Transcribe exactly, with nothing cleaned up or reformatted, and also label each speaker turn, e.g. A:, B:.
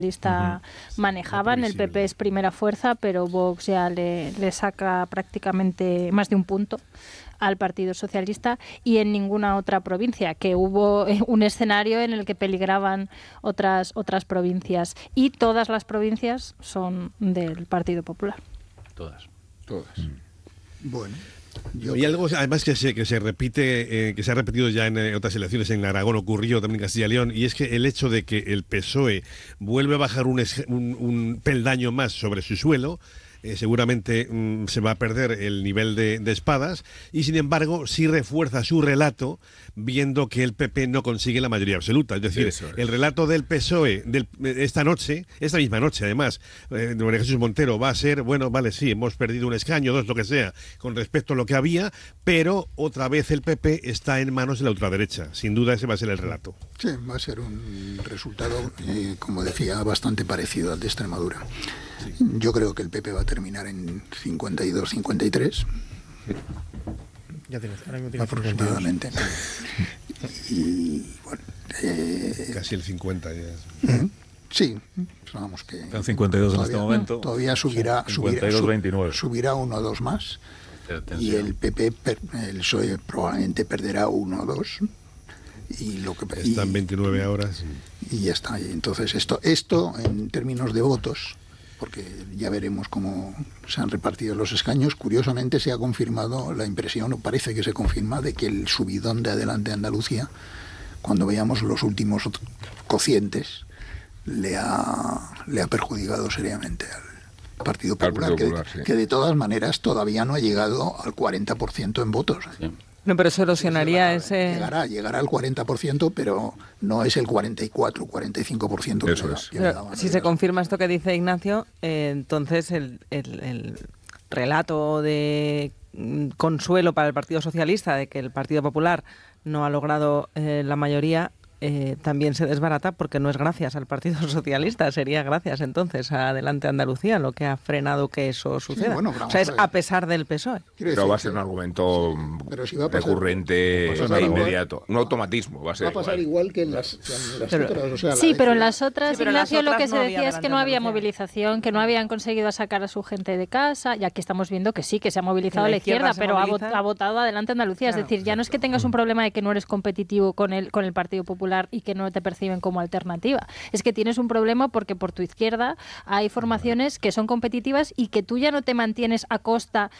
A: Socialista uh-huh. manejaban. El P P es primera fuerza, pero Vox ya le, le saca prácticamente más de un punto al Partido Socialista, y en ninguna otra provincia, que hubo un escenario en el que peligraban otras otras provincias, y todas las provincias son del Partido Popular.
B: Todas.
C: Todas.
B: Mm.
C: Bueno.
D: Yo y algo además que se, que se repite, eh, que se ha repetido ya en eh, otras elecciones, en Aragón ocurrió también en Castilla y León, y es que el hecho de que el P S O E vuelve a bajar un, es, un, un peldaño más sobre su suelo, Eh, seguramente mm, se va a perder el nivel de, de espadas, y sin embargo sí refuerza su relato viendo que el P P no consigue la mayoría absoluta. Es decir, es. el relato del P S O E del, esta noche, esta misma noche además, eh, de María Jesús Montero, va a ser, bueno, vale, sí, hemos perdido un escaño, dos, lo que sea, con respecto a lo que había, pero otra vez el P P está en manos de la ultraderecha. Sin duda ese va a ser el relato.
C: Sí, va a ser un resultado, eh, como decía, bastante parecido al de Extremadura. Sí. Yo creo que el P P va a terminar en cincuenta y dos, cincuenta y tres.
E: Ya tienes, ahora mismo tienes
C: aproximadamente. Y bueno, eh,
D: casi el cincuenta ya.
C: ¿eh? Sí, vamos que
B: en cincuenta y dos
C: todavía,
B: en este momento.
C: Todavía subirá,
B: sí, cincuenta y dos,
C: subirá, subirá uno o dos más. Y el P P, el P S O E probablemente perderá uno o dos. Y lo que
D: están
C: y,
D: veintinueve ahora. Sí.
C: Y ya está. Y entonces esto, esto en términos de votos, porque ya veremos cómo se han repartido los escaños, curiosamente se ha confirmado la impresión, o parece que se confirma, de que el subidón de Adelante Andalucía, cuando veamos los últimos cocientes, le ha, le ha perjudicado seriamente al Partido Popular,
F: Partido Popular
C: que,
F: sí.
C: que de todas maneras todavía no ha llegado al cuarenta por ciento en votos.
F: Sí.
G: No, pero eso erosionaría
C: Eso
G: ese...
C: Llegará, llegará al cuarenta por ciento, pero no es el cuarenta y cuatro, cuarenta y cinco por ciento que
F: Eso
C: le da,
F: es.
C: que le da
G: Si se confirma esto que dice Ignacio, eh, entonces el, el, el relato de consuelo para el Partido Socialista de que el Partido Popular no ha logrado eh, la mayoría eh, también se desbarata, porque no es gracias al Partido Socialista, sería gracias entonces a Adelante Andalucía lo que ha frenado que eso suceda. Sí, bueno, o sea, es a, a pesar del P S O E.
F: Pero va a ser un argumento sí, si va a pasar, recurrente e inmediato, un automatismo. Va a, ser
C: va a pasar igual, igual que en las, en las
A: pero,
C: otras. O sea,
A: sí,
C: la
A: pero en las otras, sí, Ignacio,
G: las otras
A: lo que
G: no
A: se decía es que no había movilización, que no
G: no.
A: habían conseguido sacar a su gente de casa, y aquí estamos viendo que sí, que se ha movilizado la, la izquierda, izquierda pero moviliza... ha votado Adelante Andalucía. Claro, es decir, ya no es que tengas un problema de que no eres competitivo con el, con el Partido Popular y que no te perciben como alternativa. Es que tienes un problema porque por tu izquierda hay formaciones que son competitivas y que tú ya no te mantienes a costa